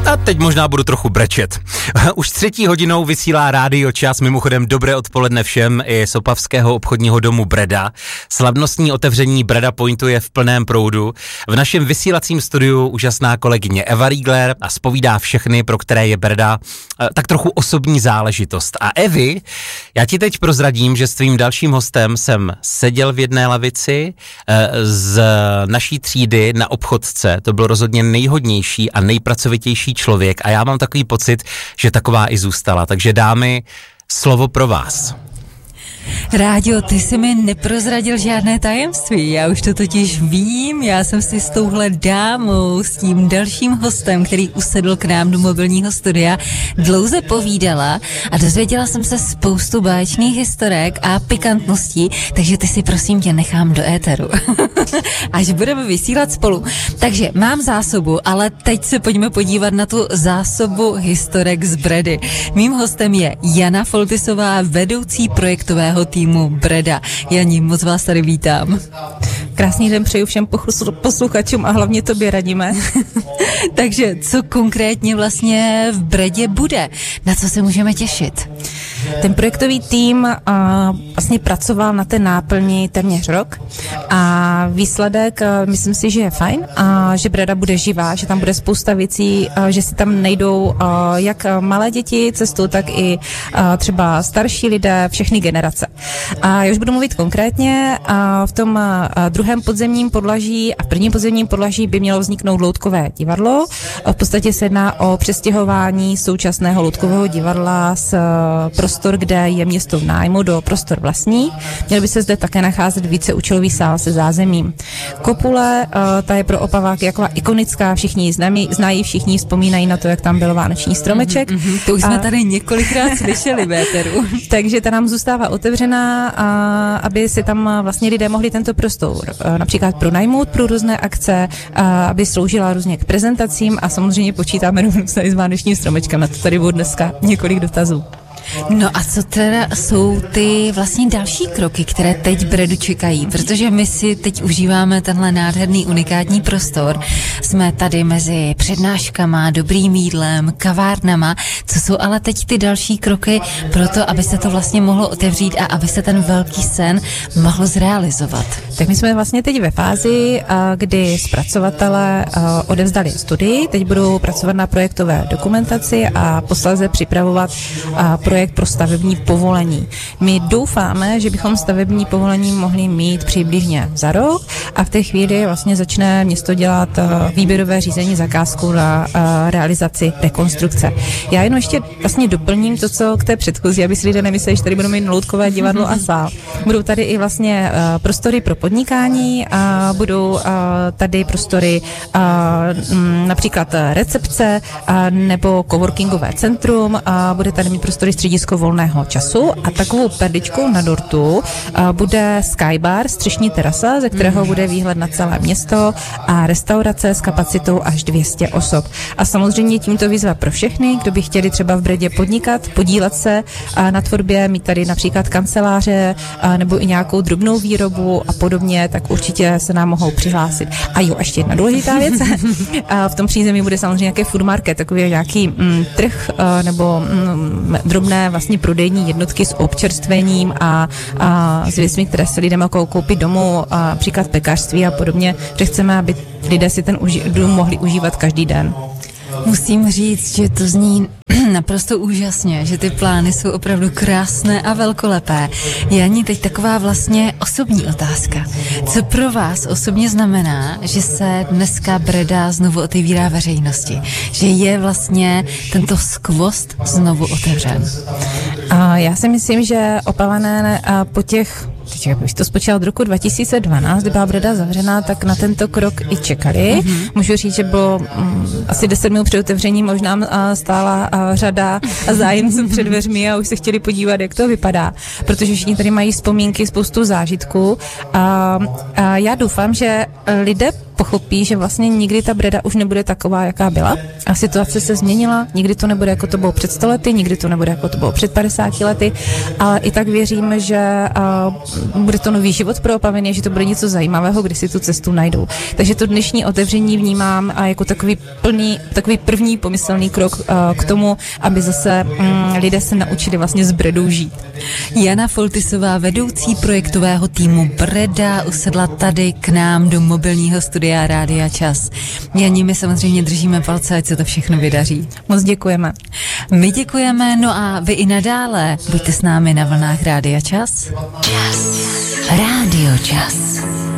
A teď možná budu trochu brečet. Už 3. hodinou vysílá Rádio Čas, mimochodem dobré odpoledne všem i z opavského obchodního domu Breda. Slavnostní otevření Breda Pointu je v plném proudu. V našem vysílacím studiu úžasná kolegyně Eva Riegler a zpovídá všechny, pro které je Breda tak trochu osobní záležitost. A Evi, já ti teď prozradím, že s tvým dalším hostem jsem seděl v jedné lavici z naší třídy na obchodce. To byl rozhodně nejhodnější a nejpracovitější člověk a já mám takový pocit, že taková i zůstala. Takže dámy, slovo pro vás. Rádio, ty jsi mi neprozradil žádné tajemství, já už to totiž vím, já jsem si s touhle dámou, s tím dalším hostem, který usedl k nám do mobilního studia, dlouze povídala a dozvěděla jsem se spoustu báječných historek a pikantností, takže ty si prosím tě nechám do éteru, až budeme vysílat spolu. Takže mám zásobu, ale teď se pojďme podívat na tu zásobu historek z Bredy. Mým hostem je Jana Foltysová, vedoucí projektového týmu Breda. Jani, moc vás tady vítám. Krásný den přeju všem posluchačům a hlavně tobě, Radime. Takže co konkrétně vlastně v Bredě bude? Na co se můžeme těšit? Ten projektový tým vlastně pracoval na té náplni téměř rok a výsledek myslím si, že je fajn a že Breda bude živá, že tam bude spousta věcí, že si tam nejdou jak malé děti cestou, tak i třeba starší lidé, všechny generace. A já už budu mluvit konkrétně, v tom druhém podzemním podlaží a v prvním podzemním podlaží by mělo vzniknout loutkové divadlo. V podstatě se jedná o přestěhování současného loutkového divadla z prostor, kde je město v nájmu, do prostor vlastní. Měl by se zde také nacházet víceúčelový sál se zázemím. Kopule, ta je pro Opavák jako ikonická, všichni ji znají, všichni vzpomínají na to, jak tam byl vánoční stromeček. To už jsme tady několikrát slyšeli v éteru. Takže ta nám zůstává otevřená, aby si tam vlastně lidé mohli tento prostor například pronajmout pro různé akce, aby sloužila různě k prezentacím a samozřejmě počítáme rovnou s vánočním stromečkem. Na to tady bylo dneska několik dotazů. No a co teda jsou ty vlastně další kroky, které teď Bredu čekají? Protože my si teď užíváme tenhle nádherný unikátní prostor. Jsme tady mezi přednáškama, dobrým jídlem, kavárnama. Co jsou ale teď ty další kroky pro to, aby se to vlastně mohlo otevřít a aby se ten velký sen mohl zrealizovat? Tak my jsme vlastně teď ve fázi, kdy zpracovatelé odevzdali studii, teď budou pracovat na projektové dokumentaci a posléze připravovat projekt pro stavební povolení. My doufáme, že bychom stavební povolení mohli mít přibližně za rok a v té chvíli vlastně začne město dělat výběrové řízení zakázku na realizaci rekonstrukce. Já jenom ještě vlastně doplním to, co k té předchozí, aby si lidé nemysleli, že tady budou mít loutkové divadlo a sál. Budou tady i vlastně prostory pro podnikání a budou tady prostory například recepce nebo coworkingové centrum a bude tady mít prostory středisko volného času a takovou perličkou na dortu bude Skybar, střešní terasa, ze kterého bude výhled na celé město a restaurace s kapacitou až 200 osob. A samozřejmě tímto výzva pro všechny, kdo by chtěli třeba v Bredě podnikat, podílet se na tvorbě, mít tady například kanceláře nebo i nějakou drobnou výrobu a podobně, tak určitě se nám mohou přihlásit. A jo, ještě jedna důležitá věc. V tom přízemí bude samozřejmě nějaký food market, takový nějaký trh nebo drobné vlastně prodejní jednotky s občerstvením a s věcmi, které se lidem jako koupit domů, například pekařství a podobně, že chceme, aby lidé si ten dům mohli užívat každý den. Musím říct, že to zní naprosto úžasně, že ty plány jsou opravdu krásné a velkolepé. Jani, teď taková vlastně osobní otázka. Co pro vás osobně znamená, že se dneska Breda znovu otevírá veřejnosti? Že je vlastně tento skvost znovu otevřen? Já si myslím, že Opavané po těch když to spočítal od roku 2012, kdy byla Breda zavřená, tak na tento krok i čekali. Můžu říct, že bylo asi 10 minut před otevřením, možná stála řada zájemců před dveřmi a už se chtěli podívat, jak to vypadá, protože všichni tady mají vzpomínky, spoustu zážitků a já doufám, že lidé pochopí, že vlastně nikdy ta Breda už nebude taková, jaká byla. A situace se změnila, nikdy to nebude, jako to bylo před 100 lety, nikdy to nebude, jako to bylo před 50 lety, ale i tak věříme, že bude to nový život pro Opaviny, že to bude něco zajímavého, kdy si tu cestu najdou. Takže to dnešní otevření vnímám jako takový první pomyslný krok k tomu, aby zase lidé se naučili vlastně s Bredou žít. Jana Foltysová, vedoucí projektového týmu Breda, usedla tady k nám do mobilního studia Rádia Čas. Janí, my samozřejmě držíme palce, ať se to všechno vydaří. Moc děkujeme. My děkujeme, no a vy i nadále buďte s námi na vlnách Rádia Čas. Rádio Čas.